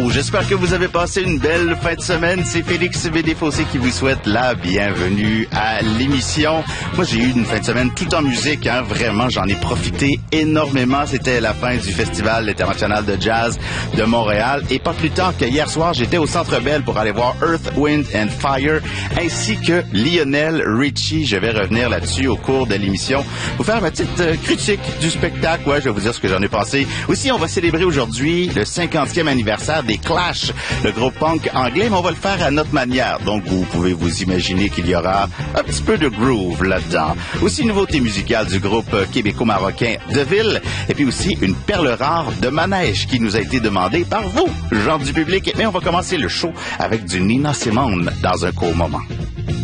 Rouge. J'espère que vous avez passé une belle fin de semaine. C'est Félix Bédé-Fossé qui vous souhaite la bienvenue à l'émission. Moi, j'ai eu une fin de semaine tout en musique, hein. Vraiment, j'en ai profité énormément. C'était la fin du Festival international de jazz de Montréal. Et pas plus tard que hier soir, j'étais au Centre Bell pour aller voir Earth, Wind and Fire, ainsi que Lionel Richie. Je vais revenir là-dessus au cours de l'émission. Vous faire ma petite critique du spectacle. Ouais, je vais vous dire ce que j'en ai pensé. Aussi, on va célébrer aujourd'hui le 50e anniversaire des Clash, le groupe punk anglais, mais on va le faire à notre manière. Donc, vous pouvez vous imaginer qu'il y aura un petit peu de groove là-dedans. Aussi, une nouveauté musicale du groupe québéco-marocain Deville, et puis aussi une perle rare de manège qui nous a été demandée par vous, gens du public. Mais on va commencer le show avec du Nina Simone dans un court moment.